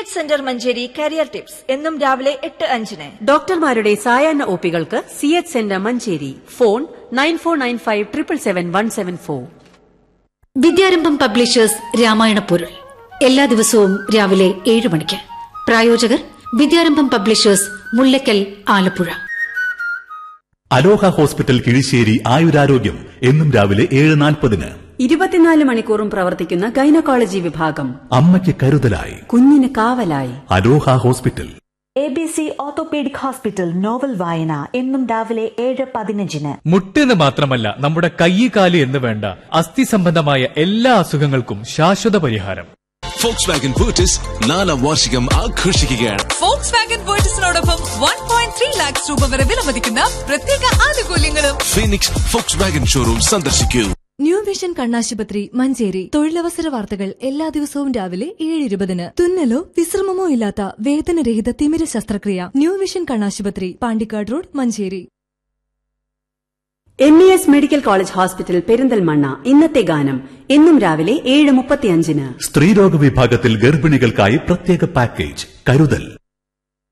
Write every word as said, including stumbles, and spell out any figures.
H centre Manjeri career tips എന്നും രാവിലെ എട്ട് അഞ്ചിന്. ഡോക്ടർമാരുടെ സായാഹ്ന ഒപികൾക്ക് C H centre Manjeri. Phone nine four nine five triple seven one seven four. വിദ്യാരംഭം പബ്ലിഷേഴ്സ് രാമായണ പൊരുൾ എല്ലാ ദിവസവും രാവിലെ ഏഴ് മണിക്ക്. പ്രായോജകർ വിദ്യാരംഭം പബ്ലിഷേഴ്സ്, മുല്ലക്കൽ, ആലപ്പുഴ. അലോഹ ഹോസ്പിറ്റൽ കിഴിശ്ശേരി ആയുരാരോഗ്യം എന്നും രാവിലെ ഏഴ് നാൽപ്പതിന്. ഇരുപത്തിനാല് മണിക്കൂറും പ്രവർത്തിക്കുന്ന ഗൈനക്കോളജി വിഭാഗം. അമ്മയ്ക്ക് കരുതലായി, കുഞ്ഞിന് കാവലായി. അലോഹ hospital. A B C orthopaedic hospital novel വായന എന്നും രാവിലെ ഏഴ് പതിനഞ്ചിന്. മുട്ടെന്ന് മാത്രമല്ല, നമ്മുടെ കൈ, കാല് എന്ന് വേണ്ട അസ്ഥി സംബന്ധമായ എല്ലാ അസുഖങ്ങൾക്കും ശാശ്വത പരിഹാരം. ഫോക്സ് വാഗൻ ബൂട്ടിസ് നാലാം വാർഷികം ആഘോഷിക്കുകയാണ്. Fox Wagen ബൂട്ടിസിനോടൊപ്പം one point three lakhs രൂപ വരെ വിലമതിക്കുന്ന പ്രത്യേക ആനുകൂല്യങ്ങളും. ഫീനിക്സ് ഫോക്സ് വാഗൻ ഷോറൂം സന്ദർശിക്കൂ. ന്യൂ വിഷൻ കണ്ണാശുപത്രി മഞ്ചേരി. തൊഴിലവസര വാർത്തകൾ എല്ലാ ദിവസവും രാവിലെ ഏഴ് ഇരുപതിന്. തുന്നലോ വിശ്രമമോ ഇല്ലാത്ത വേദനരഹിത തിമിര ശസ്ത്രക്രിയ. ന്യൂ വിഷൻ കണ്ണാശുപത്രി, Pandikkad road, Manjeri. M E S medical college hospital Perinthalmanna. ഇന്നത്തെ ഗാനം എന്നും രാവിലെ ഏഴ് മുപ്പത്തിയഞ്ചിന്. സ്ത്രീരോഗ വിഭാഗത്തിൽ ഗർഭിണികൾക്കായി പ്രത്യേക പാക്കേജ് കരുതൽ.